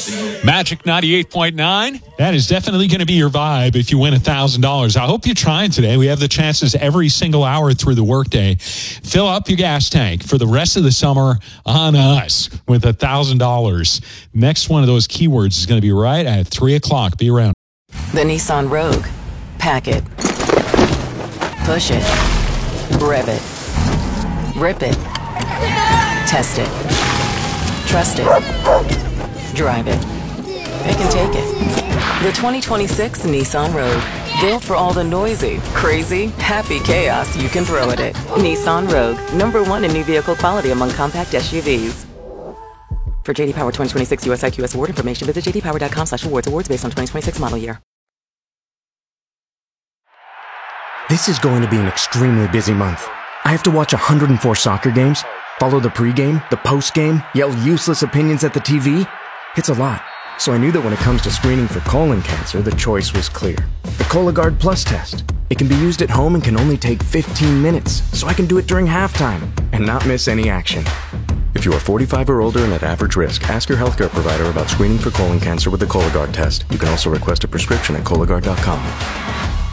Magic 98.9. That is definitely going to be your vibe if you win $1,000. I hope you're trying today. We have the chances every single hour through the workday. Fill up your gas tank for the rest of the summer on us with $1,000. Next one of those keywords is going to be right at 3 o'clock. Be around. The Nissan Rogue. Pack it. Push it. Rev it. Rip it. Test it. Trust it. Drive it. It can take it. The 2026 Nissan Rogue. Built for all the noisy, crazy, happy chaos you can throw at it. Nissan Rogue. #1 in new vehicle quality among compact SUVs. For JD Power 2026 US IQS award information, visit jdpower.com/awards. Awards based on 2026 model year. This is going to be an extremely busy month. I have to watch 104 soccer games, follow the pregame, the postgame, yell useless opinions at the TV. It's a lot. So I knew that when it comes to screening for colon cancer, the choice was clear. The Cologuard Plus test. It can be used at home and can only take 15 minutes, so I can do it during halftime and not miss any action. If you are 45 or older and at average risk, ask your healthcare provider about screening for colon cancer with the Cologuard test. You can also request a prescription at Cologuard.com.